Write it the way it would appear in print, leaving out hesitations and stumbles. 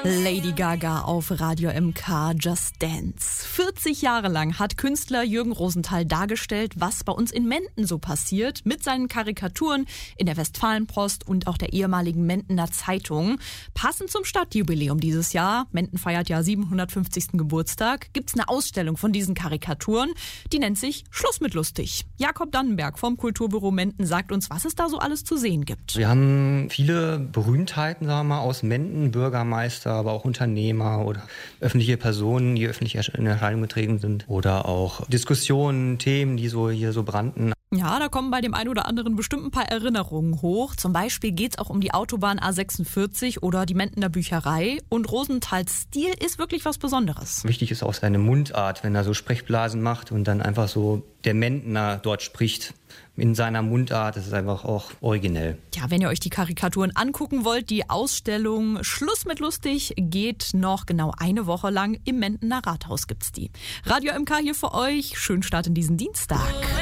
Lady Gaga auf Radio MK Just Dance. 40 Jahre lang hat Künstler Jürgen Rosenthal dargestellt, was bei uns in Menden so passiert, mit seinen Karikaturen in der Westfalenpost und auch der ehemaligen Mendener Zeitung. Passend zum Stadtjubiläum dieses Jahr, Menden feiert ja 750. Geburtstag, gibt's eine Ausstellung von diesen Karikaturen, die nennt sich Schluss mit lustig. Jakob Dannenberg vom Kulturbüro Menden sagt uns, was es da so alles zu sehen gibt. Wir haben viele Berühmtheiten, sagen wir mal, aus Menden, Bürgermeister, aber auch Unternehmer oder öffentliche Personen, die öffentlich in Erscheinung getreten sind. Oder auch Diskussionen, Themen, die so hier so brannten. Ja, da kommen bei dem einen oder anderen bestimmt ein paar Erinnerungen hoch. Zum Beispiel geht's auch um die Autobahn A46 oder die Mendener Bücherei. Und Rosenthals Stil ist wirklich was Besonderes. Wichtig ist auch seine Mundart, wenn er so Sprechblasen macht und dann einfach so der Mendener dort spricht. In seiner Mundart, das ist einfach auch originell. Ja, wenn ihr euch die Karikaturen angucken wollt, die Ausstellung Schluss mit lustig geht noch genau eine Woche lang. Im Mendener Rathaus gibt's die. Radio MK hier für euch. Schönen Start in diesen Dienstag.